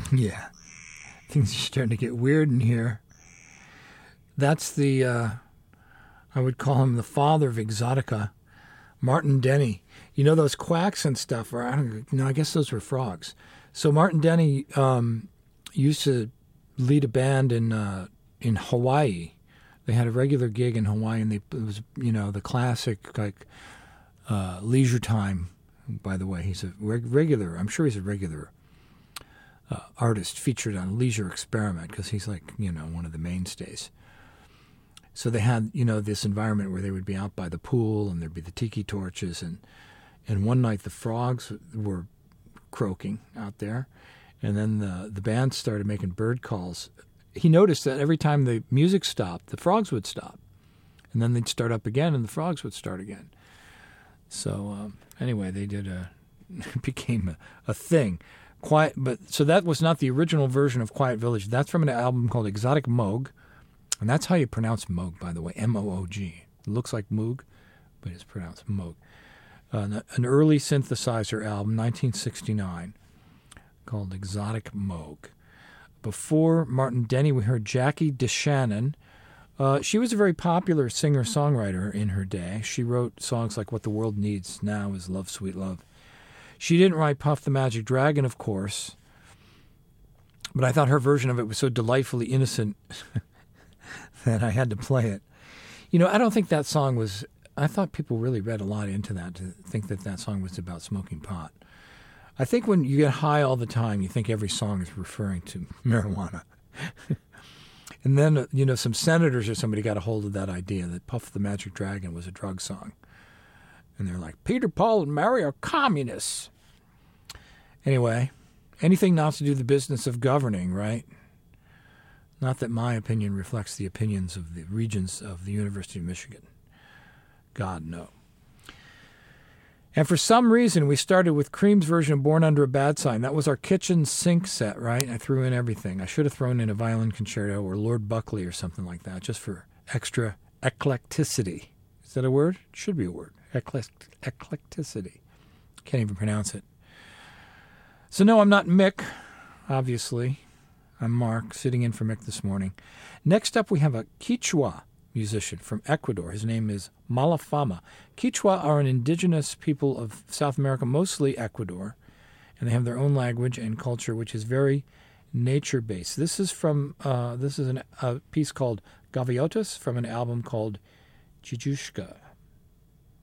Yeah, things are starting to get weird in here. That's the, I would call him the father of exotica, Martin Denny. You know those quacks and stuff, or I don't know, I guess those were frogs. So Martin Denny used to lead a band in Hawaii. They had a regular gig in Hawaii, and it was, the classic, like, Leisure Time. By the way, he's a regular, I'm sure he's a regular artist featured on Leisure Experiment, because he's like, one of the mainstays. So they had, this environment where they would be out by the pool, and there'd be the tiki torches, and one night the frogs were croaking out there, and then the band started making bird calls. He noticed that every time the music stopped, the frogs would stop. And then they'd start up again, and the frogs would start again. So anyway, they did it became a thing. So that was not the original version of Quiet Village. That's from an album called Exotic Moog. And that's how you pronounce Moog, by the way, M-O-O-G. It looks like Moog, but it's pronounced Moog. An early synthesizer album, 1969, called Exotic Moog. Before Martin Denny, we heard Jackie DeShannon. She was a very popular singer-songwriter in her day. She wrote songs like What the World Needs Now Is Love, Sweet Love. She didn't write Puff the Magic Dragon, of course, but I thought her version of it was so delightfully innocent that I had to play it. I don't think that song was... I thought people really read a lot into that to think that song was about smoking pot. I think when you get high all the time, you think every song is referring to marijuana. And then, some senators or somebody got a hold of that idea that Puff the Magic Dragon was a drug song. And they're like, Peter, Paul, and Mary are communists. Anyway, anything not to do the business of governing, right? Not that my opinion reflects the opinions of the regents of the University of Michigan. God, no. And for some reason, we started with Cream's version of Born Under a Bad Sign. That was our kitchen sink set, right? I threw in everything. I should have thrown in a violin concerto or Lord Buckley or something like that, just for extra eclecticity. Is that a word? It should be a word. Eclecticity. Can't even pronounce it. So no, I'm not Mick, obviously. I'm Mark, sitting in for Mick this morning. Next up, we have a Quechua musician from Ecuador. His name is Malafama. Quechua are an indigenous people of South America, mostly Ecuador, and they have their own language and culture, which is very nature-based. This is from a piece called Gaviotas from an album called Chichushka.